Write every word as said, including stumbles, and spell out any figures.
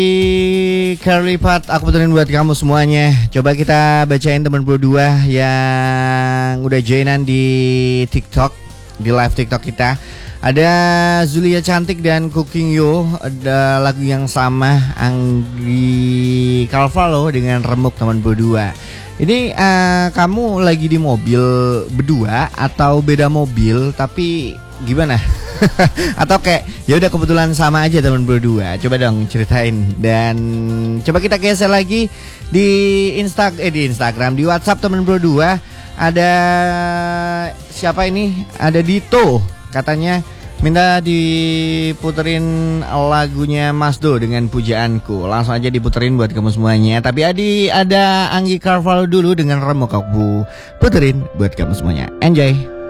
Curly Pat, aku puterin buat kamu semuanya. Coba kita bacain teman berdua yang udah joinan di TikTok, di live TikTok kita. Ada Zulia Cantik dan Cooking Yo, ada lagu yang sama, Anggi Carvalho dengan Remuk teman berdua. Ini uh, kamu lagi di mobil berdua atau beda mobil tapi gimana? Atau kayak ya udah kebetulan sama aja teman berdua. Coba dong ceritain. Dan coba kita geser lagi di Insta eh di Instagram, di WhatsApp teman berdua. Ada siapa ini? Ada Dito. Katanya minta diputerin lagunya Mas Do dengan Pujaanku. Langsung aja diputerin buat kamu semuanya. Tapi Adi ada Anggi Carvalho dulu dengan Remuk, aku puterin buat kamu semuanya. Enjoy.